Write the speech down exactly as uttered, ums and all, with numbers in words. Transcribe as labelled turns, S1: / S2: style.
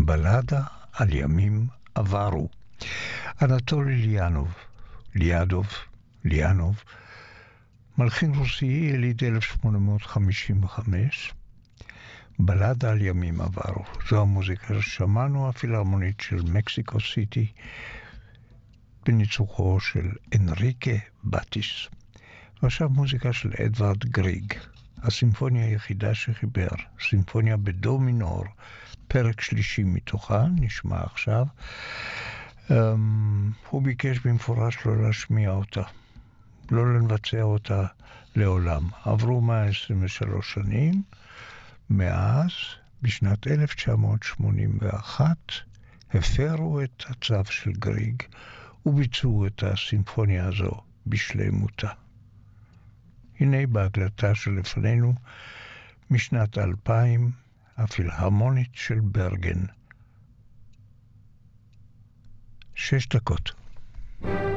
S1: בלדה על ימים עברו. אנטולי ליאנוב, ליאדוב, ליאנוב, מלחין רוסי יליד אלף שמונה מאות חמישים וחמש, בלדה על ימים עברו. זו המוזיקה ששמענו, הפילהרמונית של מקסיקו סיטי, בניצוחו של אנריקה בטיס. ועכשיו מוזיקה של אדוארד גריג, הסימפוניה היחידה שחיבר, סימפוניה בדו מינור, פרק שלישי מתוכה, נשמע עכשיו. Um, הוא ביקש במפורש לא להשמיע אותה, לא לבצע אותה לעולם. עברו מאה עשרים ושלוש שנים, מאז, בשנת אלף תשע מאות שמונים ואחת, הפרו את הצו של גריג, וביצעו את הסימפוניה הזו בשלמותה. הנה בהקלטה שלפנינו, משנת אלפיים, הפילהרמונית של ברגן. שש דקות.